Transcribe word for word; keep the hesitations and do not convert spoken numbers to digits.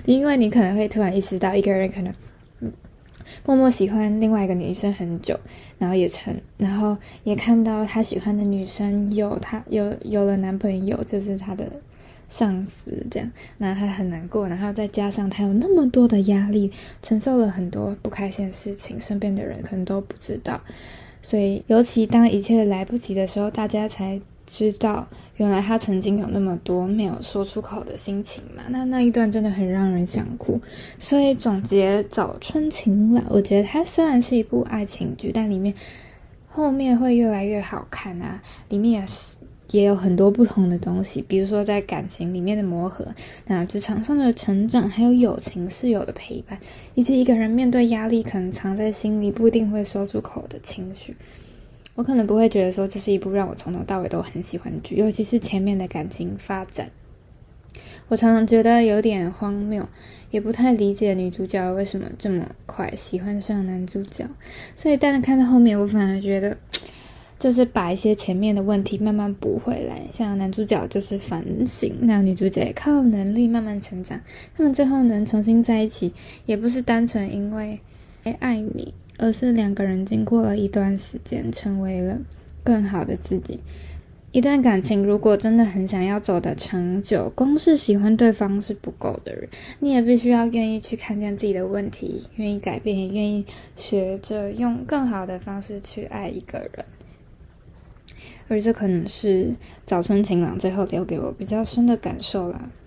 因为你可能会突然意识到一个人可能嗯默默喜欢另外一个女生很久，然后也成，然后也看到他喜欢的女生有他有有了男朋友，就是他的上司这样，那他很难过，然后再加上他有那么多的压力，承受了很多不开心的事情，身边的人可能都不知道，所以尤其当一切来不及的时候，大家才知道原来他曾经有那么多没有说出口的心情嘛，那那一段真的很让人想哭。所以总结早春情了，我觉得它虽然是一部爱情剧，但里面后面会越来越好看啊，里面也是也有很多不同的东西，比如说在感情里面的磨合，那职场上的成长，还有友情室友的陪伴，以及一个人面对压力可能藏在心里不一定会说出口的情绪。我可能不会觉得说这是一部让我从头到尾都很喜欢的剧，尤其是前面的感情发展，我常常觉得有点荒谬，也不太理解女主角为什么这么快喜欢上男主角，所以但是看到后面我反而觉得就是把一些前面的问题慢慢补回来，像男主角就是反省，那女主角也靠能力慢慢成长，他们最后能重新在一起，也不是单纯因为爱你，而是两个人经过了一段时间，成为了更好的自己。一段感情如果真的很想要走得长久，光是喜欢对方是不够的人，你也必须要愿意去看见自己的问题，愿意改变，也愿意学着用更好的方式去爱一个人。而这可能是早春晴朗最后留给我比较深的感受啦。